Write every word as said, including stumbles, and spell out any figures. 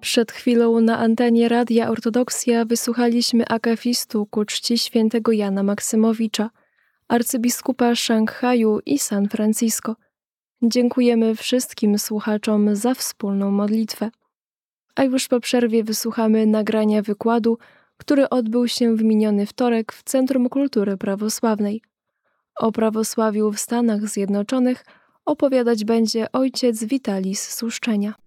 Przed chwilą na antenie Radia Ortodoksja wysłuchaliśmy akafistu ku czci świętego Jana Maksymowicza, arcybiskupa Szanghaju i San Francisco. Dziękujemy wszystkim słuchaczom za wspólną modlitwę. A już po przerwie wysłuchamy nagrania wykładu, który odbył się w miniony wtorek w Centrum Kultury Prawosławnej. O prawosławiu w Stanach Zjednoczonych opowiadać będzie ojciec Witalis z Uszczenia.